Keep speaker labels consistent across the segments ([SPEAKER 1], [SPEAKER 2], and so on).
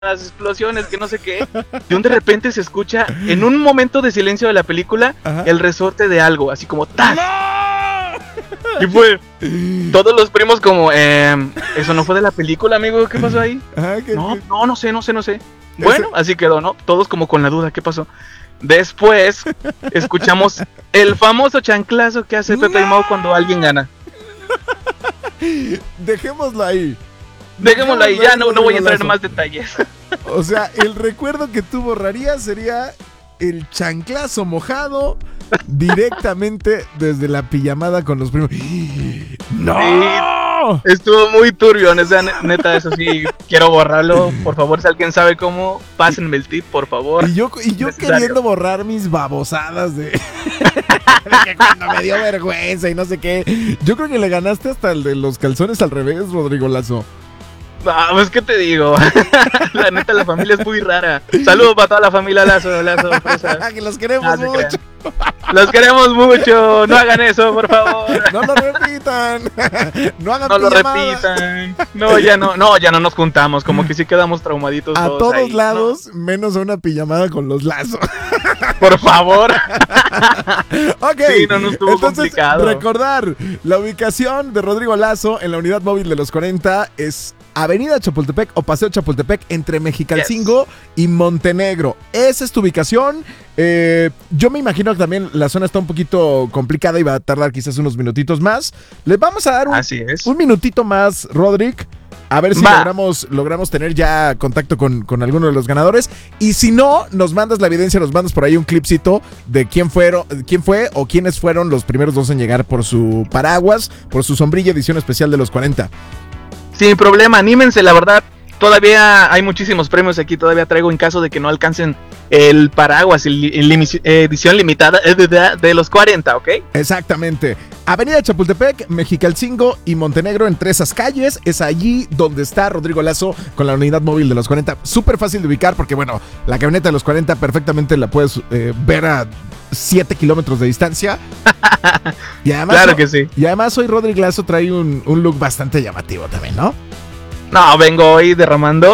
[SPEAKER 1] las explosiones, que no sé qué. Y de repente se escucha, en un momento de silencio de la película,
[SPEAKER 2] Ajá.
[SPEAKER 1] el resorte de algo, así como ¡tas!
[SPEAKER 2] ¡No!
[SPEAKER 1] Y fue todos los primos como, eso no fue de la película, amigo, ¿qué pasó ahí?
[SPEAKER 2] Ajá,
[SPEAKER 1] No sé. Bueno, así quedó, ¿no? Todos como con la duda, ¿qué pasó? Después escuchamos el famoso chanclazo que hace Pepe y Mau cuando alguien gana.
[SPEAKER 2] Dejémoslo ahí.
[SPEAKER 1] Dejémoslo ahí, ya no voy a entrar en más detalles.
[SPEAKER 2] O sea, el recuerdo que tú borrarías sería el chanclazo mojado directamente desde la pijamada con los primos. ¡No!
[SPEAKER 1] Sí, estuvo muy turbio, neta, eso sí, quiero borrarlo. Por favor, si alguien sabe cómo, pásenme el tip, por favor.
[SPEAKER 2] Y yo queriendo borrar mis babosadas de que cuando me dio vergüenza y no sé qué. Yo creo que le ganaste hasta el de los calzones al revés, Rodrigo Lazo.
[SPEAKER 1] No, pues qué te digo. La neta, la familia es muy rara. Saludos para toda la familia Lazo, Fresa.
[SPEAKER 2] Que los queremos mucho.
[SPEAKER 1] Los queremos mucho. No hagan eso, por favor.
[SPEAKER 2] No lo repitan. No hagan
[SPEAKER 1] No lo repitan. No, ya no nos juntamos. Como que sí quedamos traumaditos
[SPEAKER 2] a todos
[SPEAKER 1] ahí,
[SPEAKER 2] lados, ¿no? Menos a una pijamada con los lazos.
[SPEAKER 1] Por favor.
[SPEAKER 2] Ok.
[SPEAKER 1] Sí, no estuvo complicado.
[SPEAKER 2] Recordar la ubicación de Rodrigo Lazo en la unidad móvil de los 40 es Avenida Chapultepec o Paseo Chapultepec entre Mexicalcingo y Montenegro. Esa es tu ubicación. Yo me imagino que también la zona está un poquito complicada y va a tardar quizás unos minutitos más. Les vamos a dar un minutito más, Rodric. A ver si logramos tener ya contacto con alguno de los ganadores. Y si no, nos mandas la evidencia, nos mandas por ahí un clipcito de quién fue o quiénes fueron los primeros dos en llegar por su paraguas, por su sombrilla edición especial de los 40.
[SPEAKER 1] Sin problema, anímense, la verdad. Todavía hay muchísimos premios aquí. Todavía traigo en caso de que no alcancen el paraguas, edición limitada de los 40, ¿ok?
[SPEAKER 2] Exactamente. Avenida Chapultepec, Mexicalcingo y Montenegro, entre esas calles. Es allí donde está Rodrigo Lazo con la unidad móvil de los 40. Súper fácil de ubicar porque, bueno, la camioneta de los 40 perfectamente la puedes ver a 7 kilómetros de distancia. Y además,
[SPEAKER 1] claro que sí.
[SPEAKER 2] Y además hoy Rodrigo Lazo trae un look bastante llamativo también, ¿no?
[SPEAKER 1] No, vengo hoy derramando.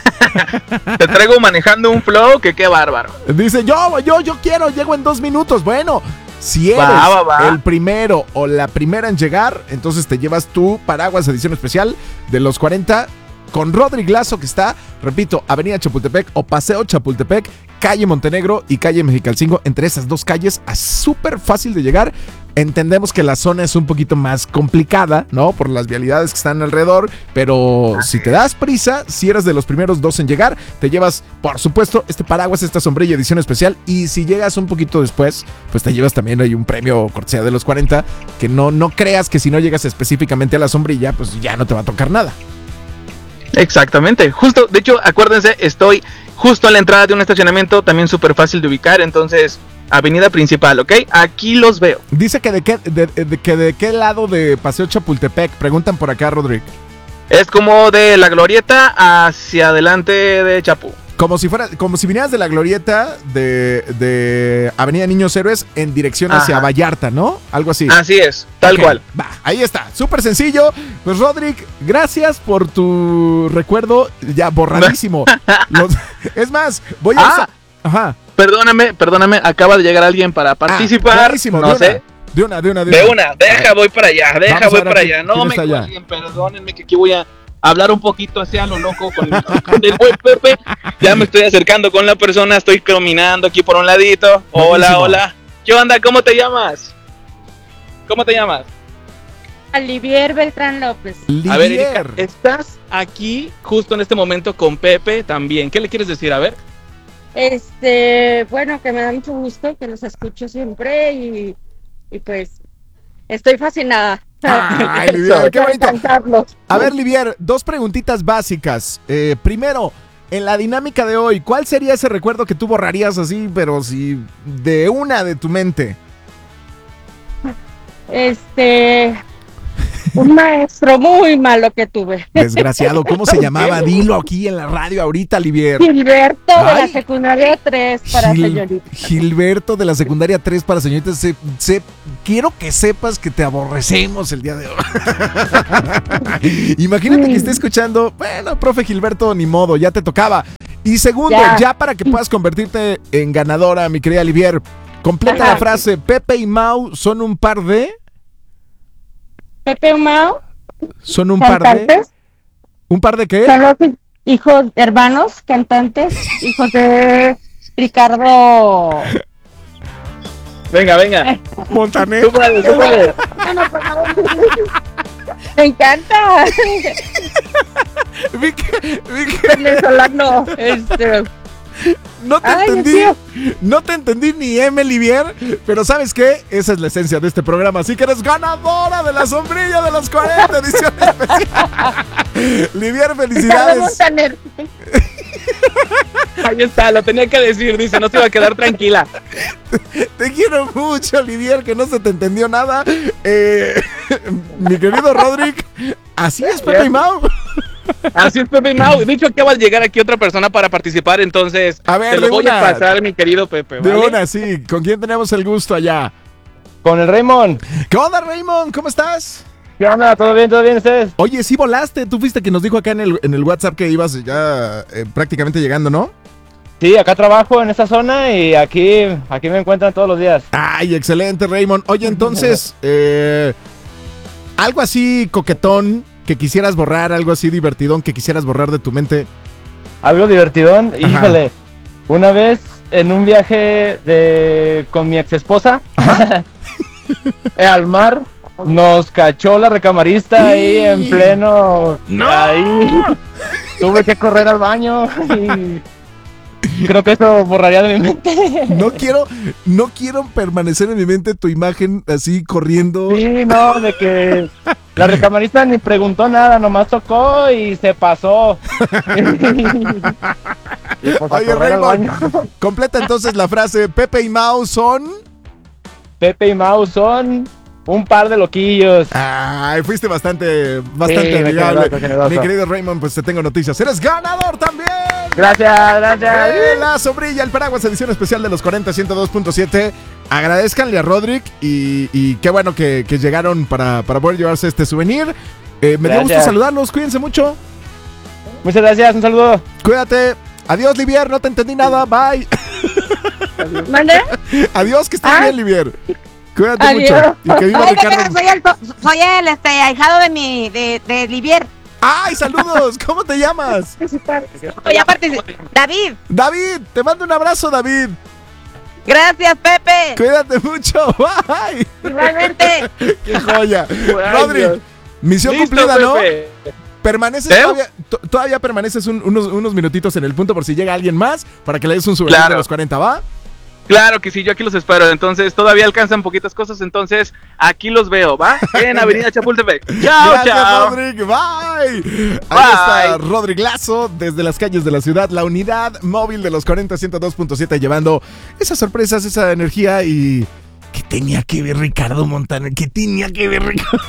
[SPEAKER 1] Te traigo manejando un flow que qué bárbaro.
[SPEAKER 2] Dice, yo quiero, llego en 2 minutos. Bueno, si eres el primero o la primera en llegar, entonces te llevas tu paraguas edición especial de los 40 con Rodrigo Lazo, que está, repito, Avenida Chapultepec o Paseo Chapultepec, calle Montenegro y calle Mexicalcingo. Entre esas dos calles, es súper fácil de llegar. Entendemos que la zona es un poquito más complicada, ¿no? Por las vialidades que están alrededor, pero si te das prisa, si eres de los primeros dos en llegar, te llevas, por supuesto, este paraguas, esta sombrilla edición especial, y si llegas un poquito después, pues te llevas también ahí un premio cortesía de los 40, que no creas que si no llegas específicamente a la sombrilla, pues ya no te va a tocar nada.
[SPEAKER 1] Exactamente, justo, de hecho, acuérdense, estoy justo en la entrada de un estacionamiento, también súper fácil de ubicar, entonces, avenida principal, ¿ok? Aquí los veo.
[SPEAKER 2] Dice que de qué lado de Paseo Chapultepec, preguntan por acá, Rodrigo.
[SPEAKER 1] Es como de la Glorieta hacia adelante de Chapu.
[SPEAKER 2] Como si vinieras de la Glorieta de Avenida Niños Héroes en dirección hacia Vallarta, ¿no? Algo así.
[SPEAKER 1] Así es, tal cual.
[SPEAKER 2] Va, ahí está, súper sencillo. Pues Rodrigo, gracias por tu recuerdo ya borradísimo. Es más, voy a... Ajá.
[SPEAKER 1] Perdóname, acaba de llegar alguien para participar.
[SPEAKER 2] No sé. De una.
[SPEAKER 1] Voy para allá. No me cuelguen, perdónenme que aquí voy a hablar un poquito hacia lo loco con el buen Pepe. Ya me estoy acercando con la persona, estoy caminando aquí por un ladito. Hola. ¿Qué onda? ¿Cómo te llamas?
[SPEAKER 3] Olivier Beltrán López.
[SPEAKER 1] A ver, Erika, estás aquí justo en este momento con Pepe también. ¿Qué le quieres decir? A ver.
[SPEAKER 3] Bueno, que me da mucho gusto, que los escucho siempre y pues estoy fascinada.
[SPEAKER 2] Ay, Livier, qué bonito. A ver, Livier, 2 preguntitas básicas. Primero, en la dinámica de hoy, ¿cuál sería ese recuerdo que tú borrarías así, pero si de una de tu mente?
[SPEAKER 3] Un maestro muy malo que tuve.
[SPEAKER 2] Desgraciado, ¿cómo se llamaba? Dilo aquí en la radio ahorita, Livier.
[SPEAKER 3] Gilberto de la secundaria 3 para señoritas.
[SPEAKER 2] Gilberto de la secundaria 3 para señoritas. Quiero que sepas que te aborrecemos el día de hoy. Imagínate que esté escuchando. Bueno, profe Gilberto, ni modo, ya te tocaba. Y segundo, ya para que puedas convertirte en ganadora, mi querida Livier, completa la frase. Pepe y Mau son un par de...
[SPEAKER 3] Pepe y Mau
[SPEAKER 2] son un cantantes. Par de... ¿Un par de qué?
[SPEAKER 3] Son los hijos, hermanos, cantantes, hijos de Ricardo...
[SPEAKER 1] Venga.
[SPEAKER 2] Montaner.
[SPEAKER 1] Tú puedes.
[SPEAKER 3] Me encanta. Venezolano.
[SPEAKER 2] No te entendí ni Livier, pero ¿sabes qué? Esa es la esencia de este programa, así que eres ganadora de la sombrilla de los 40 edición especial. Livier, felicidades.
[SPEAKER 1] Ahí está, lo tenía que decir, dice, no se iba a quedar tranquila.
[SPEAKER 2] Te quiero mucho, Livier, que no se te entendió nada. Mi querido Rodrick, así es Pepe y Mau.
[SPEAKER 1] Así es, Pepe y Mau. Dicho que va a llegar aquí otra persona para participar, entonces
[SPEAKER 2] a ver,
[SPEAKER 1] te lo voy a pasar, mi querido Pepe, ¿vale?
[SPEAKER 2] De una, sí. ¿Con quién tenemos el gusto allá?
[SPEAKER 4] Con el Raymond.
[SPEAKER 2] ¿Qué onda, Raymond? ¿Cómo estás?
[SPEAKER 4] ¿Qué onda? ¿Todo bien ustedes?
[SPEAKER 2] Oye, sí volaste. Tú fuiste que nos dijo acá en el WhatsApp que ibas ya prácticamente llegando, ¿no?
[SPEAKER 4] Sí, acá trabajo en esta zona y aquí me encuentran todos los días.
[SPEAKER 2] Ay, excelente, Raymond. Oye, entonces, algo así coquetón que quisieras borrar, algo así divertidón que quisieras borrar de tu mente.
[SPEAKER 4] Algo divertidón, híjole. Una vez en un viaje con mi ex esposa al mar, nos cachó la recamarista ahí en pleno.
[SPEAKER 2] ¡No!
[SPEAKER 4] Ahí tuve que correr al baño y creo que eso borraría de mi mente.
[SPEAKER 2] No quiero permanecer en mi mente tu imagen así corriendo.
[SPEAKER 4] Sí, no, de que la recamarista ni preguntó nada, nomás tocó y se pasó.
[SPEAKER 2] Y pues oye, Raymond, completa entonces la frase. Pepe y Mau son
[SPEAKER 4] un par de loquillos.
[SPEAKER 2] Ay, fuiste bastante amigable. Mi querido Raymond, pues te tengo noticias. ¡Eres ganador también!
[SPEAKER 4] Gracias.
[SPEAKER 2] La sombrilla, el paraguas, edición especial de los 40 102.7. Agradezcanle a Rodrick y qué bueno que llegaron para poder llevarse este souvenir. Me dio gusto saludarlos, cuídense mucho.
[SPEAKER 4] Muchas gracias, un saludo.
[SPEAKER 2] Cuídate. Adiós, Livier, no te entendí nada, bye.
[SPEAKER 3] ¿Mande?
[SPEAKER 2] Adiós, que estés bien, Livier. Cuídate
[SPEAKER 3] Adiós.
[SPEAKER 2] Mucho. Y que viva Ricardo.
[SPEAKER 5] Soy el ahijado de Livier.
[SPEAKER 2] ¡Ay, saludos! ¿Cómo te llamas?
[SPEAKER 5] Oye, aparte, David.
[SPEAKER 2] David, te mando un abrazo, David.
[SPEAKER 5] Gracias, Pepe.
[SPEAKER 2] Cuídate mucho, bye.
[SPEAKER 5] Igualmente.
[SPEAKER 2] ¡Qué joya! Rodri, misión
[SPEAKER 1] listo,
[SPEAKER 2] cumplida,
[SPEAKER 1] Pepe.
[SPEAKER 2] ¿no? Permaneces todavía permaneces unos minutitos en el punto por si llega alguien más para que le des un souvenir de los 40, ¿va?
[SPEAKER 1] Claro que sí, yo aquí los espero. Entonces, todavía alcanzan poquitas cosas. Entonces, aquí los veo, ¿va? En Avenida Chapultepec. ¡Chao, chao!
[SPEAKER 2] Rodrigo, bye. Ahí está Rodrigo Lazo, desde las calles de la ciudad, la unidad móvil de los 40 102.7, llevando esas sorpresas, esa energía y... ¿Qué tenía que ver Ricardo Montaner? ¿Qué tenía que ver Ricardo?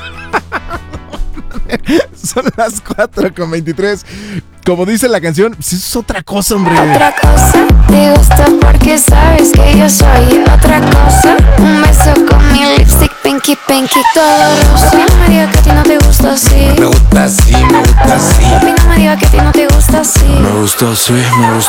[SPEAKER 2] Son las 4:23. Como dice la canción, pues es otra cosa, hombre.
[SPEAKER 6] Otra cosa, te gusta porque sabes que yo soy otra cosa. Un beso con mi lipstick, pinky, todo rosa. Papi, no me digas que a ti no te gusta así.
[SPEAKER 7] Me gusta así, me gusta así.
[SPEAKER 6] Papi, no me digas que a ti no te gusta así.
[SPEAKER 7] Me gusta así, me gusta